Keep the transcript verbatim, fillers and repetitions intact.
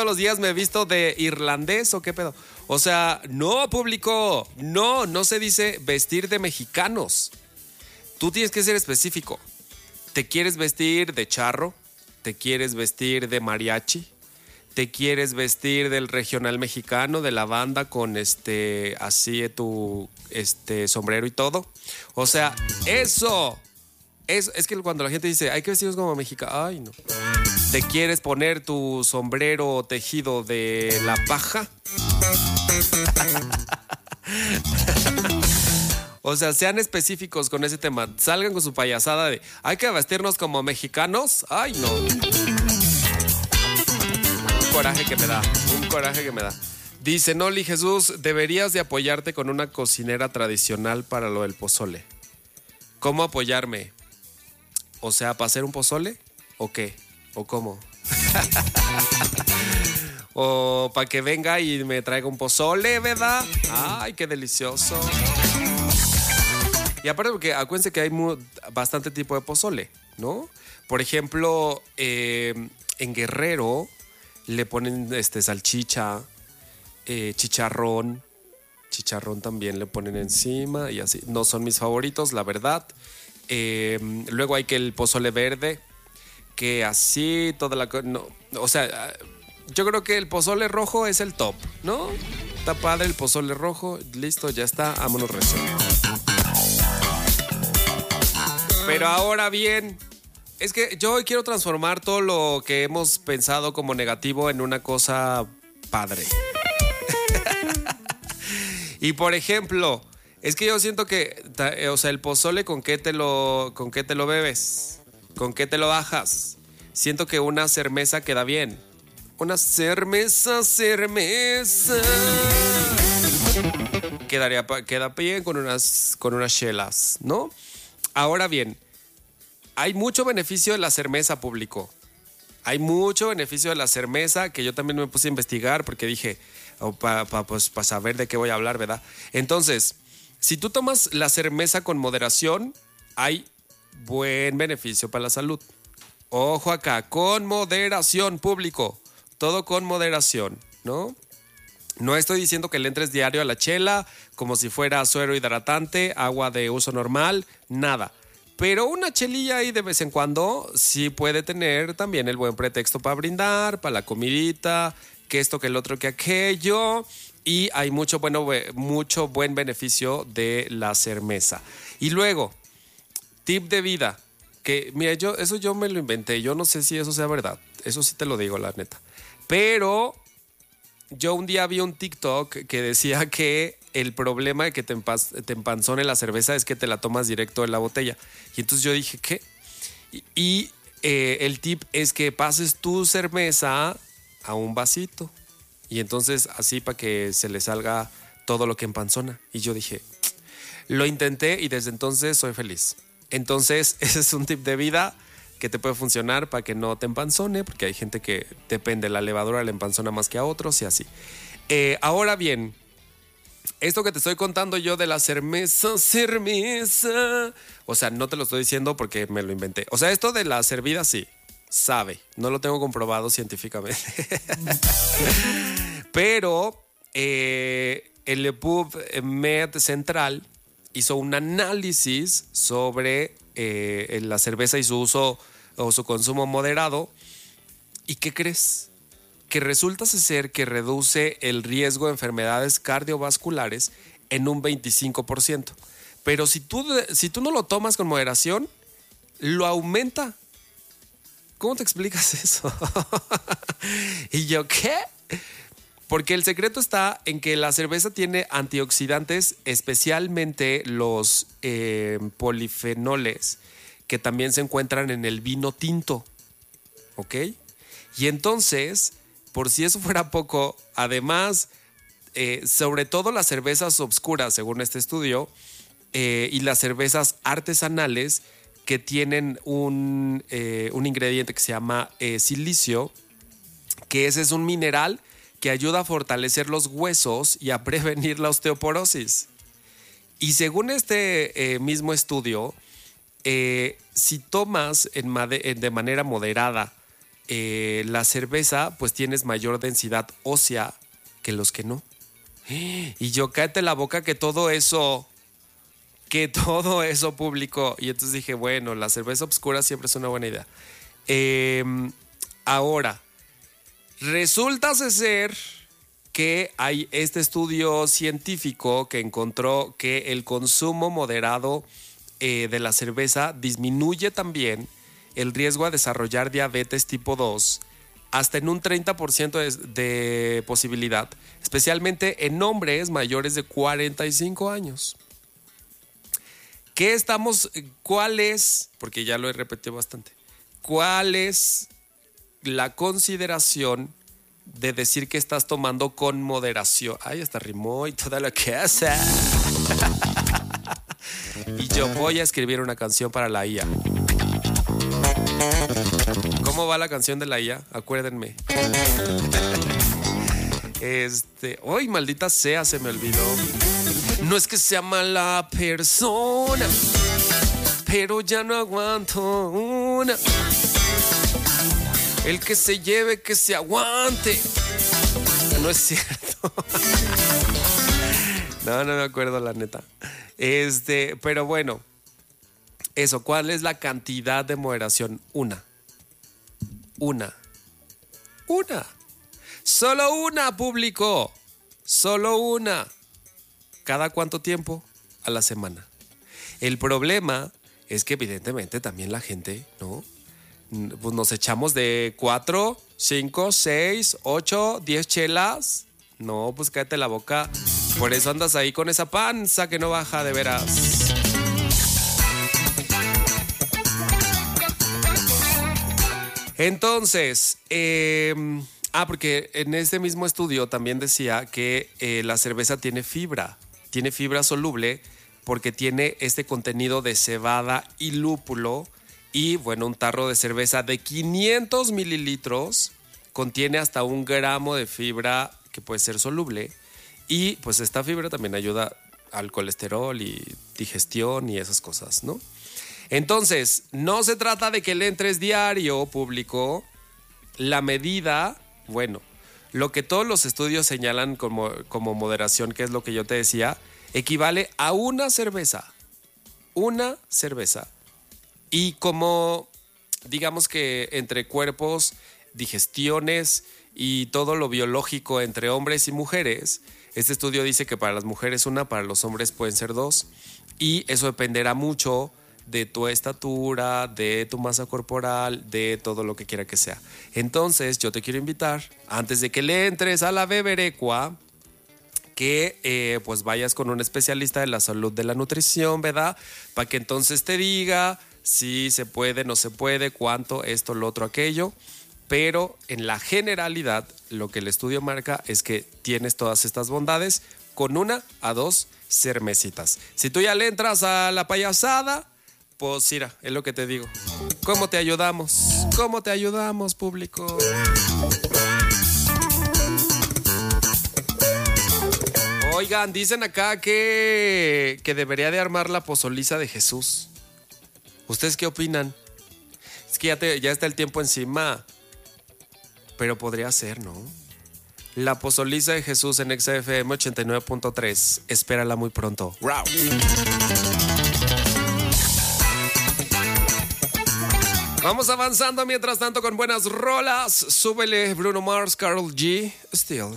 todos los días me he visto de irlandés o qué pedo. O sea, no, público, no, no se dice vestir de mexicanos. Tú tienes que ser específico. ¿Te quieres vestir de charro? ¿Te quieres vestir de mariachi? ¿Te quieres vestir del regional mexicano, de la banda con este, así tu este sombrero y todo? O sea, eso, es, es que cuando la gente dice, hay que vestirnos como mexicanos, ay no. ¿Te quieres poner tu sombrero tejido de la paja? O sea, sean específicos con ese tema. Salgan con su payasada de, hay que vestirnos como mexicanos. Ay no. Coraje que me da, un coraje que me da. Dice Noli Jesús, deberías de apoyarte con una cocinera tradicional para lo del pozole. ¿Cómo apoyarme? O sea, ¿para hacer un pozole? ¿O qué? ¿O cómo? O para que venga y me traiga un pozole, ¿verdad? Ay, qué delicioso. Y aparte porque acuérdense que hay muy, bastante tipo de pozole, ¿no? Por ejemplo, eh, en Guerrero le ponen este, salchicha, eh, chicharrón. Chicharrón también le ponen encima y así. No son mis favoritos, la verdad. Eh, luego hay que el pozole verde, que así toda la... No, o sea, yo creo que el pozole rojo es el top, ¿no? Está padre el pozole rojo. Listo, ya está. Vámonos recio. Pero ahora bien... Es que yo hoy quiero transformar todo lo que hemos pensado como negativo en una cosa padre. Y por ejemplo, es que yo siento que, o sea, el pozole, ¿con qué te lo, con qué te lo bebes? ¿Con qué te lo bajas? Siento que una cerveza queda bien. Una cerveza, cerveza. Quedaría, queda bien con unas, con unas chelas, ¿no? Ahora bien, hay mucho beneficio de la cerveza, público. Hay mucho beneficio de la cerveza que yo también me puse a investigar porque dije, oh, para pa, pues, pa saber de qué voy a hablar, ¿verdad? Entonces, si tú tomas la cerveza con moderación, hay buen beneficio para la salud. Ojo acá, con moderación, público. Todo con moderación, ¿no? No estoy diciendo que le entres diario a la chela como si fuera suero hidratante, agua de uso normal, nada. Pero una chelilla ahí de vez en cuando sí puede tener también el buen pretexto para brindar, para la comidita, que esto, que el otro, que aquello. Y hay mucho, bueno, mucho buen beneficio de la cerveza. Y luego, tip de vida, que mira, yo, eso yo me lo inventé. Yo no sé si eso sea verdad. Eso sí te lo digo, la neta. Pero yo un día vi un TikTok que decía que el problema de que te, empa- te empanzone la cerveza es que te la tomas directo de la botella. Y entonces yo dije, ¿qué? Y, y eh, el tip es que pases tu cerveza a un vasito. Y entonces así para que se le salga todo lo que empanzona. Y yo dije, lo intenté y desde entonces soy feliz. Entonces ese es un tip de vida que te puede funcionar para que no te empanzone, porque hay gente que depende, la levadura le empanzona más que a otros y así. Eh, ahora bien, esto que te estoy contando yo de la cerveza, cerveza, o sea, no te lo estoy diciendo porque me lo inventé. O sea, esto de la servida sí, sabe, no lo tengo comprobado científicamente. Pero eh, el PubMed Central hizo un análisis sobre eh, la cerveza y su uso o su consumo moderado. ¿Y qué crees? Que resulta ser que reduce el riesgo de enfermedades cardiovasculares en un veinticinco por ciento. Pero si tú, si tú no lo tomas con moderación, lo aumenta. ¿Cómo te explicas eso? ¿Y yo qué? Porque el secreto está en que la cerveza tiene antioxidantes, especialmente los eh, polifenoles, que también se encuentran en el vino tinto. ¿Ok? Y entonces, por si eso fuera poco, además, eh, sobre todo las cervezas obscuras, según este estudio, eh, y las cervezas artesanales, que tienen un, eh, un ingrediente que se llama eh, silicio, que ese es un mineral que ayuda a fortalecer los huesos y a prevenir la osteoporosis. Y según este eh, mismo estudio, eh, si tomas en made- de manera moderada eh, la cerveza pues tienes mayor densidad ósea que los que no. Y yo, cállate la boca que todo eso, que todo eso público. Y entonces dije, bueno, la cerveza oscura siempre es una buena idea. Eh, ahora, resulta ser que hay este estudio científico que encontró que el consumo moderado eh, de la cerveza disminuye también el riesgo a desarrollar diabetes tipo dos hasta en un treinta por ciento de, de posibilidad, especialmente en hombres mayores de cuarenta y cinco años. ¿Qué estamos, cuál es, porque ya lo he repetido bastante, cuál es la consideración de decir que estás tomando con moderación? Ay, hasta rimó y toda la casa. Y yo voy a escribir una canción para la I A. ¿Cómo va la canción de la I A? Acuérdenme. Este, ¡ay, maldita sea! Se me olvidó. No es que sea mala persona, pero ya no aguanto una. El que se lleve, que se aguante. No es cierto. No, no me acuerdo la neta. Este, pero bueno. Eso, ¿cuál es la cantidad de moderación? Una. Una. Una. Solo una, público. Solo una. ¿Cada cuánto tiempo? A la semana. El problema es que evidentemente también la gente, ¿no? Pues nos echamos de cuatro, cinco, seis, ocho, diez chelas. No, pues cállate la boca. Por eso andas ahí con esa panza que no baja de veras. Entonces, eh, ah, porque en este mismo estudio también decía que eh, la cerveza tiene fibra, tiene fibra soluble porque tiene este contenido de cebada y lúpulo. Y bueno, un tarro de cerveza de quinientos mililitros contiene hasta un gramo de fibra que puede ser soluble. Y pues esta fibra también ayuda al colesterol y digestión y esas cosas, ¿no? Entonces, no se trata de que le entres diario, público. La medida, bueno, lo que todos los estudios señalan como, como moderación, que es lo que yo te decía, equivale a una cerveza. Una cerveza. Y como, digamos que entre cuerpos, digestiones y todo lo biológico entre hombres y mujeres, este estudio dice que para las mujeres una, para los hombres pueden ser dos. Y eso dependerá mucho de tu estatura, de tu masa corporal, de todo lo que quiera que sea. Entonces, yo te quiero invitar, antes de que le entres a la beberecua, que eh, pues vayas con un especialista de la salud de la nutrición, ¿verdad? Para que entonces te diga si se puede, no se puede, cuánto, esto, lo otro, aquello. Pero en la generalidad, lo que el estudio marca es que tienes todas estas bondades con una a dos cervecitas. Si tú ya le entras a la payasada, pues mira, es lo que te digo. ¿Cómo te ayudamos? ¿Cómo te ayudamos, público? Oigan, dicen acá que, que debería de armar la pozoliza de Jesús. ¿Ustedes qué opinan? Es que ya, te, ya está el tiempo encima. Pero podría ser, ¿no? La pozoliza de Jesús en X F M ochenta y nueve punto tres. Espérala muy pronto. ¡Wow! Vamos avanzando mientras tanto con buenas rolas. Súbele Bruno Mars, Karol G. Still.